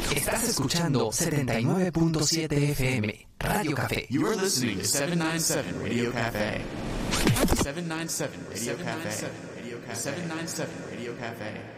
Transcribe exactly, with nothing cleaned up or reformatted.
Estás escuchando setenta y nueve punto siete F M, Radio Café. You are listening to seven ninety-seven Radio Cafe. seven ninety-seven Radio Cafe. seven ninety-seven Radio Cafe.